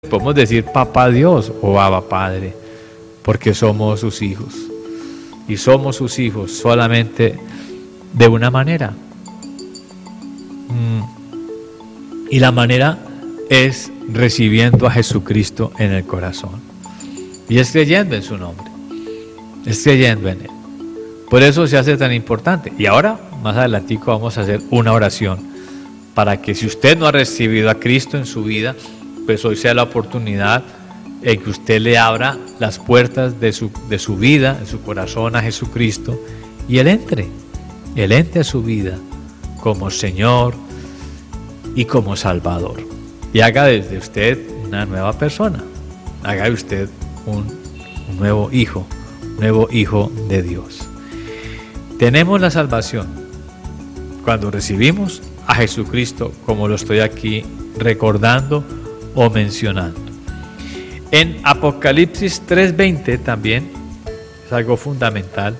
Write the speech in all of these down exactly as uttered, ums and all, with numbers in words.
podemos decir Papá Dios o Abba Padre, porque somos sus hijos. Y somos sus hijos solamente de una manera. Y la manera es recibiendo a Jesucristo en el corazón. Y es creyendo en su nombre. Es creyendo en Él. Por eso se hace tan importante. Y ahora, más adelantico, vamos a hacer una oración para que si usted no ha recibido a Cristo en su vida, pues hoy sea la oportunidad en que usted le abra las puertas de su, de su vida, de su corazón a Jesucristo, y Él entre, Él entre a su vida como Señor y como Salvador. Y haga desde usted una nueva persona, haga de usted un, un nuevo hijo, un nuevo hijo de Dios. Tenemos la salvación cuando recibimos a Jesucristo, como lo estoy aquí recordando o mencionando. En Apocalipsis tres veinte también es algo fundamental.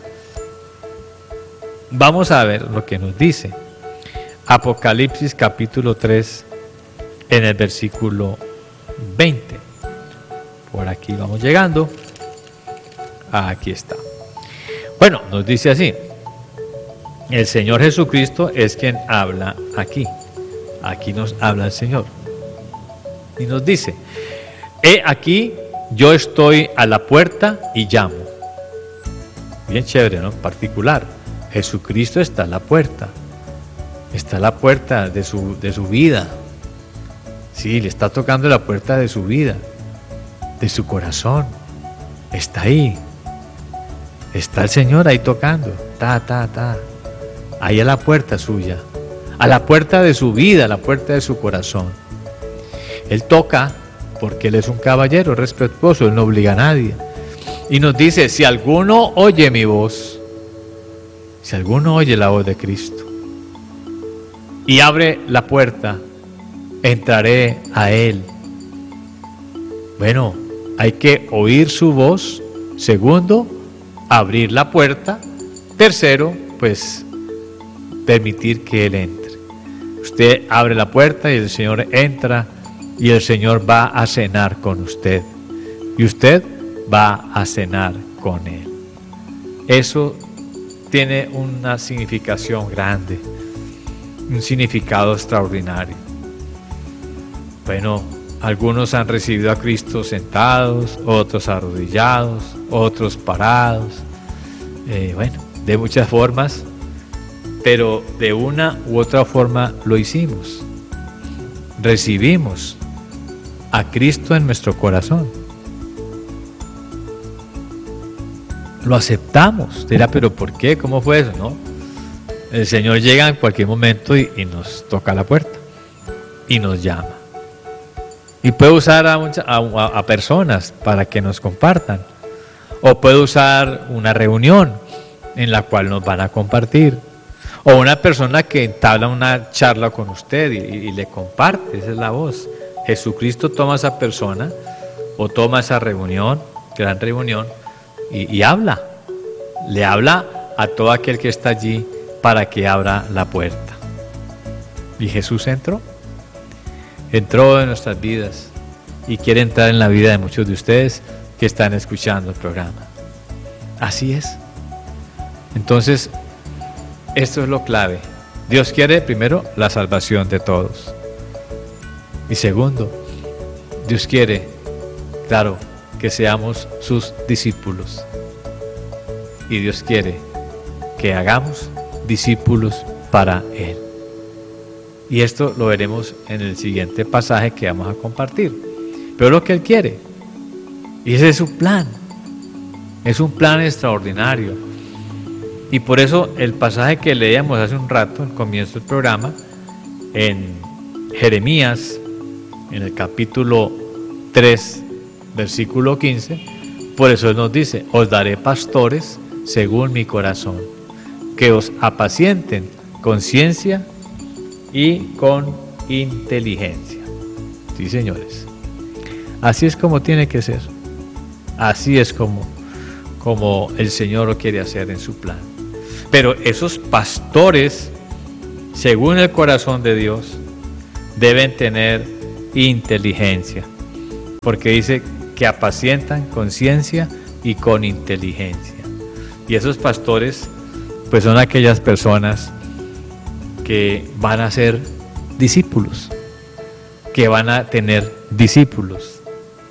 Vamos a ver lo que nos dice Apocalipsis capítulo tres en el versículo veinte. Por aquí vamos llegando. Aquí está. Bueno, nos dice así: el Señor Jesucristo es quien habla aquí. Aquí nos habla el Señor. Y nos dice: he aquí, yo estoy a la puerta y llamo. Bien chévere, ¿no? Particular. Jesucristo está a la puerta. Está a la puerta de su, de su vida. Sí, le está tocando la puerta de su vida, de su corazón. Está ahí. Está el Señor ahí tocando. Ta, ta, ta. Ahí a la puerta suya. A la puerta de su vida, a la puerta de su corazón. Él toca porque Él es un caballero respetuoso, Él no obliga a nadie. Y nos dice: si alguno oye mi voz, si alguno oye la voz de Cristo y abre la puerta, entraré a Él. Bueno, hay que oír su voz. Segundo, abrir la puerta. Tercero, pues permitir que Él entre. Usted abre la puerta y el Señor entra. Y el Señor va a cenar con usted. Y usted va a cenar con Él. Eso tiene una significación grande. Un significado extraordinario. Bueno, algunos han recibido a Cristo sentados, otros arrodillados, otros parados. Eh, bueno, de muchas formas. Pero de una u otra forma lo hicimos. Recibimos a Cristo en nuestro corazón. Lo aceptamos. Dirá, pero ¿por qué? ¿Cómo fue eso? No. El Señor llega en cualquier momento y, y nos toca la puerta y nos llama. Y puede usar a, mucha, a, a personas para que nos compartan. O puede usar una reunión en la cual nos van a compartir. O una persona que entabla una charla con usted y, y le comparte. Esa es la voz. Jesucristo toma a esa persona o toma esa reunión, gran reunión, y, y habla. Le habla a todo aquel que está allí para que abra la puerta. Y Jesús entró. Entró en nuestras vidas y quiere entrar en la vida de muchos de ustedes que están escuchando el programa. Así es. Entonces, esto es lo clave. Dios quiere, primero, la salvación de todos. Y segundo, Dios quiere, claro, que seamos sus discípulos. Y Dios quiere que hagamos discípulos para Él. Y esto lo veremos en el siguiente pasaje que vamos a compartir. Pero lo que Él quiere. Y ese es su plan. Es un plan extraordinario. Y por eso el pasaje que leíamos hace un rato, al comienzo del programa, en Jeremías, en el capítulo tres, versículo quince, por eso Él nos dice: os daré pastores según mi corazón, que os apacienten con ciencia y con inteligencia. Sí, señores. Así es como tiene que ser. Así es como, como el Señor lo quiere hacer en su plan. Pero esos pastores, según el corazón de Dios, deben tener inteligencia. porque dice que apacientan con ciencia y con inteligencia. Y esos pastores, pues son aquellas personas que van a ser discípulos, que van a tener discípulos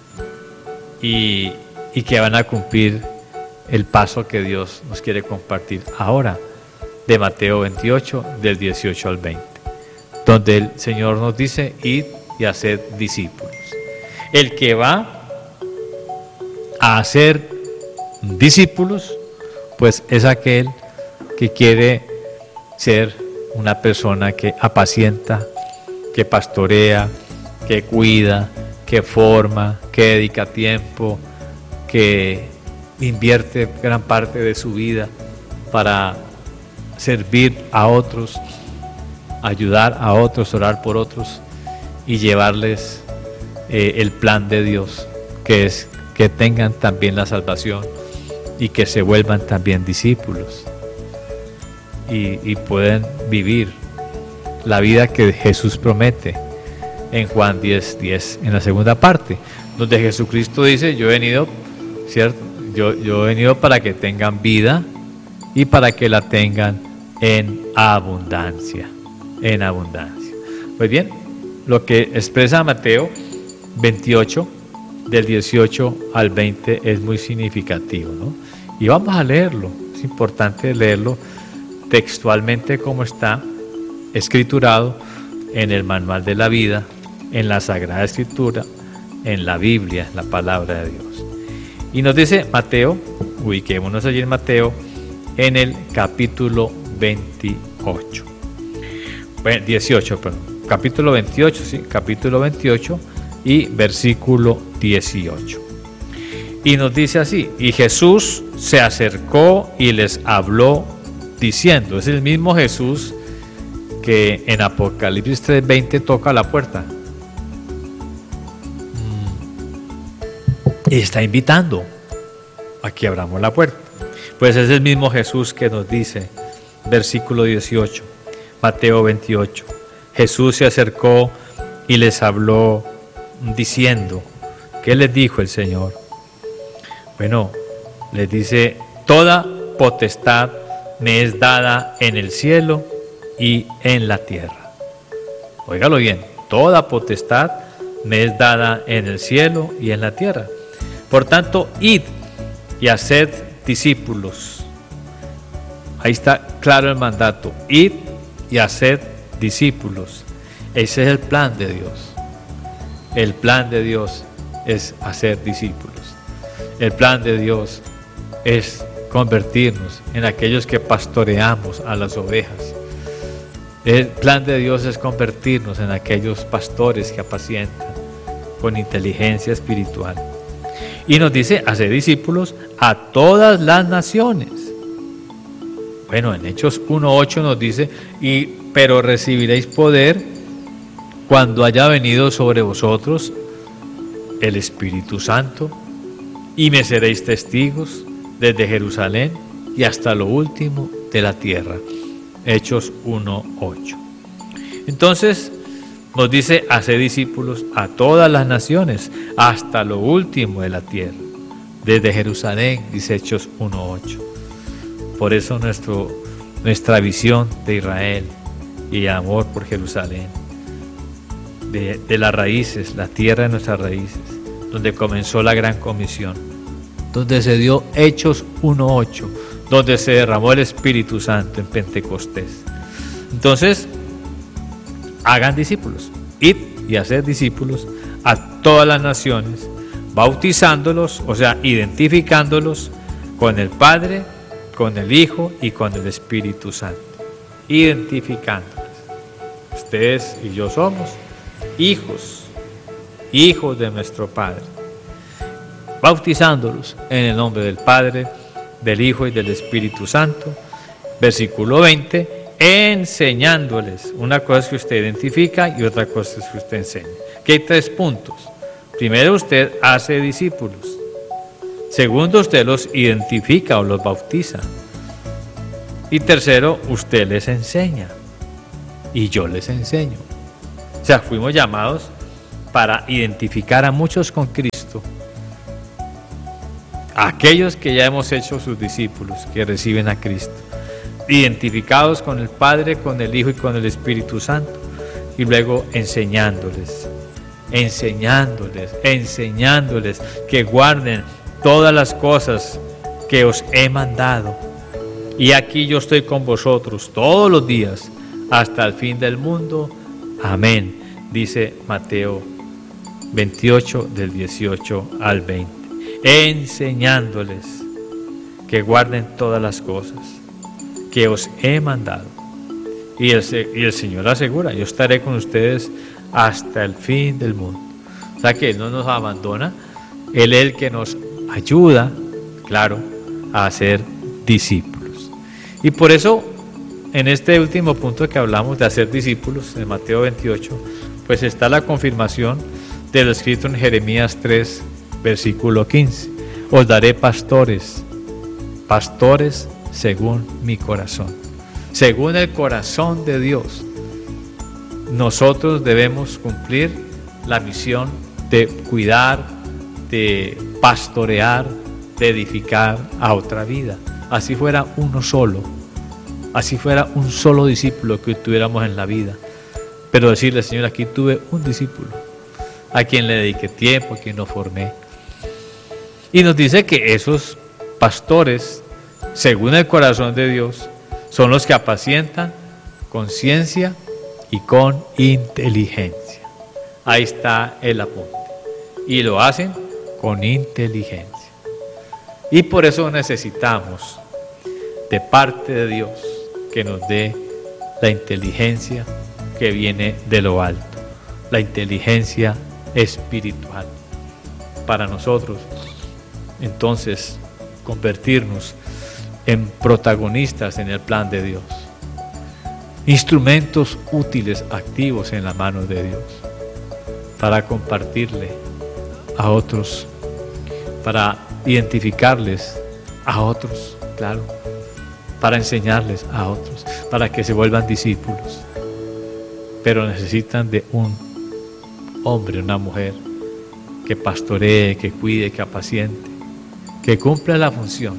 y, y que van a cumplir el paso que Dios nos quiere compartir ahora, de Mateo veintiocho, del dieciocho al veinte, donde el Señor nos dice: id y haced discípulos. El que va a hacer discípulos, pues es aquel que quiere ser una persona que apacienta, que pastorea, que cuida, que forma, que dedica tiempo, que invierte gran parte de su vida para servir a otros, ayudar a otros, orar por otros y llevarles eh, el plan de Dios, que es que tengan también la salvación y que se vuelvan también discípulos y, y pueden vivir la vida que Jesús promete en Juan diez, diez, en la segunda parte, donde Jesucristo dice: yo he venido, ¿cierto? Yo, yo he venido para que tengan vida y para que la tengan en abundancia, en abundancia. Pues bien, lo que expresa Mateo veintiocho, del dieciocho al veinte, es muy significativo, ¿no? Y vamos a leerlo, es importante leerlo textualmente como está escriturado en el manual de la vida, en la Sagrada Escritura, en la Biblia, la palabra de Dios. Y nos dice Mateo, ubiquémonos allí en Mateo, en el capítulo veintiocho, dieciocho, perdón, capítulo veintiocho, sí, capítulo veintiocho y versículo dieciocho. Y nos dice así: y Jesús se acercó y les habló diciendo. Es el mismo Jesús que en Apocalipsis tres veinte toca la puerta y está invitando a que abramos la puerta. Pues es el mismo Jesús que nos dice, versículo dieciocho, Mateo veintiocho: Jesús se acercó y les habló diciendo. ¿Qué les dijo el Señor? Bueno, les dice: toda potestad me es dada en el cielo y en la tierra. Óigalo bien, toda potestad me es dada en el cielo y en la tierra. Por tanto, id y haced discípulos. Ahí está claro el mandato: id y haced discípulos. Ese es el plan de Dios. El plan de Dios es hacer discípulos. El plan de Dios es convertirnos en aquellos que pastoreamos a las ovejas. El plan de Dios es convertirnos en aquellos pastores que apacientan con inteligencia espiritual. Y nos dice: hacer discípulos a todas las naciones. Bueno, en Hechos uno ocho nos dice: y pero recibiréis poder cuando haya venido sobre vosotros el Espíritu Santo, y me seréis testigos desde Jerusalén y hasta lo último de la tierra. Hechos uno ocho. Entonces nos dice: hacer discípulos a todas las naciones, hasta lo último de la tierra. Desde Jerusalén, dice Hechos uno ocho. Por eso nuestro, nuestra visión de Israel y amor por Jerusalén, de, de las raíces, la tierra de nuestras raíces, donde comenzó la gran comisión, donde se dio Hechos uno ocho, donde se derramó el Espíritu Santo en Pentecostés. Entonces, hagan discípulos, id y haced discípulos a todas las naciones, bautizándolos, o sea, identificándolos con el Padre, con el Hijo y con el Espíritu Santo. Identificándolos. Ustedes y yo somos hijos, hijos de nuestro Padre. Bautizándolos en el nombre del Padre, del Hijo y del Espíritu Santo. Versículo veinte, enseñándoles. Una cosa es que usted identifica y otra cosa es que usted enseña. Que hay tres puntos. Primero, usted hace discípulos. Segundo, usted los identifica o los bautiza. Y tercero, usted les enseña. Y yo les enseño. O sea, fuimos llamados para identificar a muchos con Cristo, a aquellos que ya hemos hecho sus discípulos, que reciben a Cristo, identificados con el Padre, con el Hijo y con el Espíritu Santo, y luego enseñándoles, enseñándoles, enseñándoles que guarden todas las cosas que os he mandado. Y aquí yo estoy con vosotros todos los días hasta el fin del mundo. Amén. Dice Mateo veintiocho, del dieciocho al veinte. Enseñándoles que guarden todas las cosas que os he mandado. Y el, y el Señor asegura, yo estaré con ustedes hasta el fin del mundo. O sea que Él no nos abandona, Él es el que nos ayuda, claro, a ser discípulos. Y por eso, en este último punto que hablamos de hacer discípulos, en Mateo veintiocho, pues está la confirmación de lo escrito en Jeremías tres, versículo quince. Os daré pastores, pastores según mi corazón. Según el corazón de Dios, nosotros debemos cumplir la misión de cuidar, de pastorear, de edificar a otra vida. Así fuera uno solo, así fuera un solo discípulo que tuviéramos en la vida. Pero decirle, Señor, aquí tuve un discípulo, a quien le dediqué tiempo, a quien lo formé. Y nos dice que esos pastores, según el corazón de Dios, son los que apacientan con ciencia y con inteligencia. Ahí está el apunte. Y lo hacen con inteligencia. Y por eso necesitamos de parte de Dios que nos dé la inteligencia que viene de lo alto, la inteligencia espiritual, para nosotros entonces convertirnos en protagonistas en el plan de Dios, instrumentos útiles, activos en la mano de Dios, para compartirle a otros, para identificarles a otros, claro, para enseñarles a otros, para que se vuelvan discípulos. Pero necesitan de un hombre, una mujer que pastoree, que cuide, que apaciente, que cumpla la función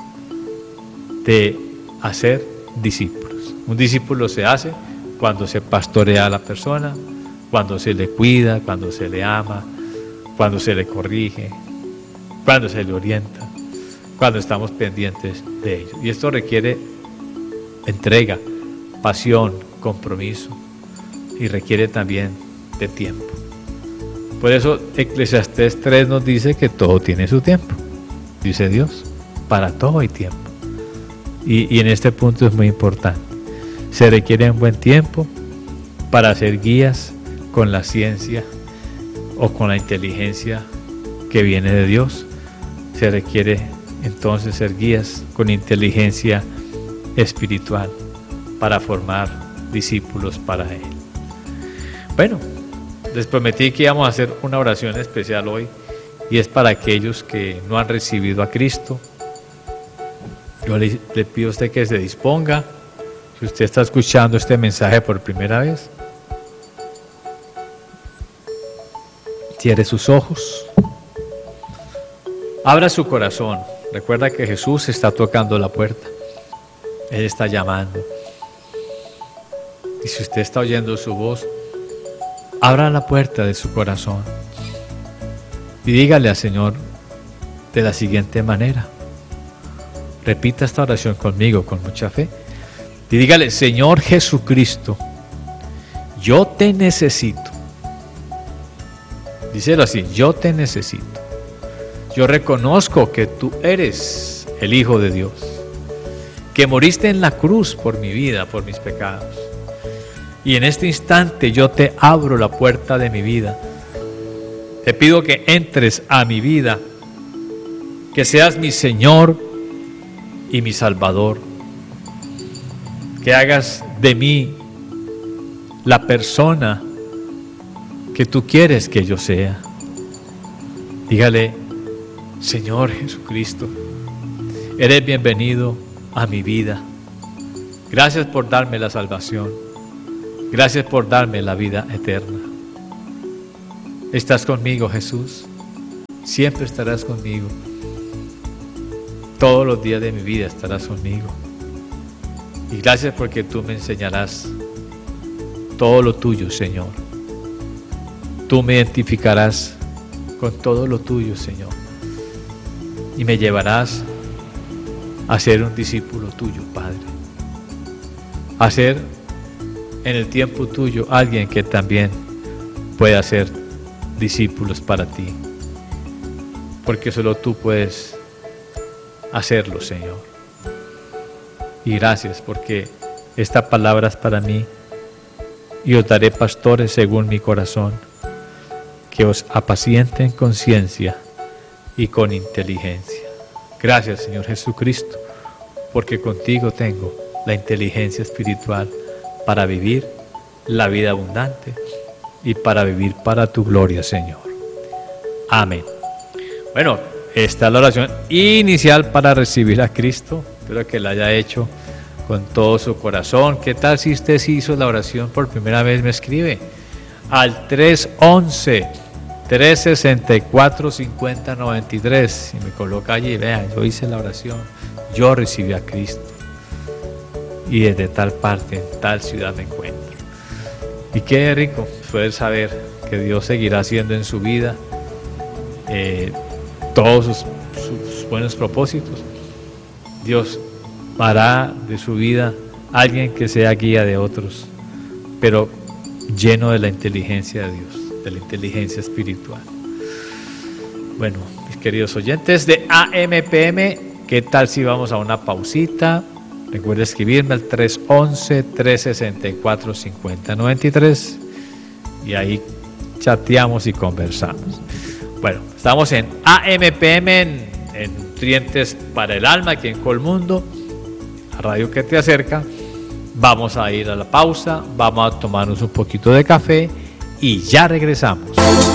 de hacer discípulos. Un discípulo se hace cuando se pastorea a la persona, cuando se le cuida, cuando se le ama, cuando se le corrige, cuando se le orienta, cuando estamos pendientes de ello. Y esto requiere entrega, pasión, compromiso, y requiere también de tiempo. Por eso Eclesiastés tres nos dice que todo tiene su tiempo, dice Dios, para todo hay tiempo. Y, y en este punto es muy importante. Se requiere un buen tiempo para hacer guías con la ciencia o con la inteligencia que viene de Dios. Se requiere entonces ser guías con inteligencia espiritual para formar discípulos para Él. Bueno, les prometí que íbamos a hacer una oración especial hoy, y es para aquellos que no han recibido a Cristo. Yo le, le pido a usted que se disponga. Si usted está escuchando este mensaje por primera vez, cierre sus ojos, abra su corazón. Recuerda que Jesús está tocando la puerta, Él está llamando. Y si usted está oyendo su voz, abra la puerta de su corazón y dígale al Señor de la siguiente manera. Repita esta oración conmigo con mucha fe y dígale: Señor Jesucristo, yo te necesito. Díselo así: yo te necesito. Yo reconozco que tú eres el Hijo de Dios, que moriste en la cruz por mi vida, por mis pecados. Y en este instante yo te abro la puerta de mi vida. Te pido que entres a mi vida, que seas mi Señor y mi Salvador, que hagas de mí la persona que tú quieres que yo sea. Dígale: Señor Jesucristo, eres bienvenido a mi vida. Gracias por darme la salvación. Gracias por darme la vida eterna. Estás conmigo, Jesús. Siempre estarás conmigo. Todos los días de mi vida estarás conmigo. Y gracias porque tú me enseñarás todo lo tuyo, Señor. Tú me identificarás con todo lo tuyo, Señor. Y me llevarás a ser un discípulo tuyo, Padre. A ser en el tiempo tuyo alguien que también pueda ser discípulos para ti. Porque solo tú puedes hacerlo, Señor. Y gracias porque esta palabra es para mí. Y os daré pastores según mi corazón, que os apacienten con ciencia y con inteligencia. Gracias, Señor Jesucristo, porque contigo tengo la inteligencia espiritual para vivir la vida abundante y para vivir para tu gloria, Señor. Amén. Bueno, esta es la oración inicial para recibir a Cristo. Espero que la haya hecho con todo su corazón. ¿Qué tal si usted sí hizo la oración por primera vez? Me escribe al tres once, tres sesenta y cuatro, cincuenta noventa y tres y me coloca allí. Vean, yo hice la oración, yo recibí a Cristo y desde tal parte, en tal ciudad me encuentro. Y qué rico poder saber que Dios seguirá haciendo en su vida eh, todos sus, sus buenos propósitos. Dios hará de su vida alguien que sea guía de otros, pero lleno de la inteligencia de Dios, de la inteligencia espiritual. Bueno, mis queridos oyentes de A M P M, ¿qué tal si vamos a una pausita? Recuerda escribirme al tres once, tres sesenta y cuatro, cincuenta noventa y tres y ahí chateamos y conversamos. Bueno, estamos en A M P M, en, en Nutrientes para el Alma, aquí en Colmundo, la radio que te acerca. Vamos a ir a la pausa, vamos a tomarnos un poquito de café y ya regresamos.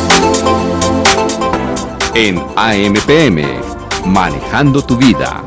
En A M P M, manejando tu vida.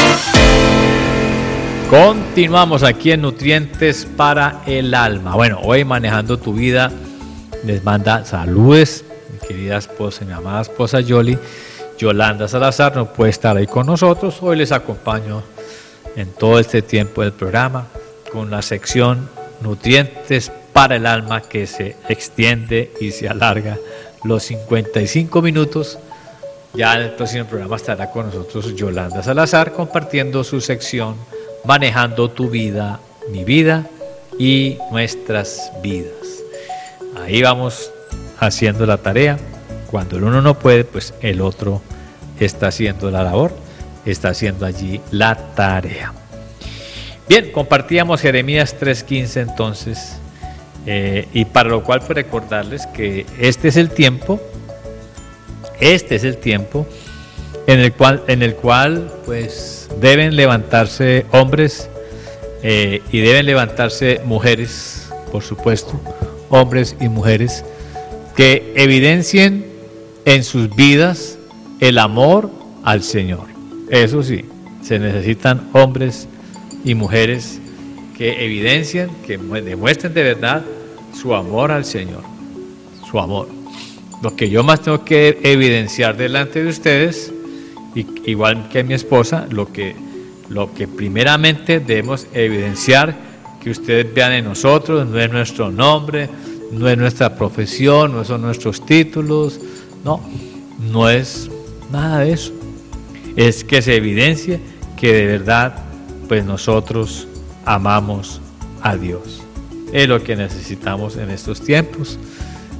Continuamos aquí en Nutrientes para el Alma. Bueno, hoy manejando tu vida les manda saludes mi querida esposa, mi amada esposa Yoli. Yolanda Salazar no puede estar ahí con nosotros. Hoy les acompaño en todo este tiempo del programa con la sección Nutrientes para el Alma, que se extiende y se alarga los cincuenta y cinco minutos. Ya en el próximo programa estará con nosotros Yolanda Salazar compartiendo su sección Manejando tu vida, mi vida y nuestras vidas. Ahí vamos haciendo la tarea. Cuando el uno no puede, pues el otro está haciendo la labor, está haciendo allí la tarea. Bien, compartíamos Jeremías tres quince entonces, eh, y para lo cual pues recordarles que este es el tiempo, este es el tiempo en el cual, en el cual pues deben levantarse hombres eh, y deben levantarse mujeres, por supuesto, hombres y mujeres que evidencien en sus vidas el amor al Señor. Eso sí, se necesitan hombres y mujeres que evidencien, que demuestren de verdad su amor al Señor, su amor. Lo que yo más tengo que evidenciar delante de ustedes, y, igual que mi esposa, lo que, lo que primeramente debemos evidenciar, que ustedes vean en nosotros, no es nuestro nombre, no es nuestra profesión, no son nuestros títulos, no, no es nada de eso. Es que se evidencie que de verdad, pues nosotros amamos a Dios. Es lo que necesitamos en estos tiempos.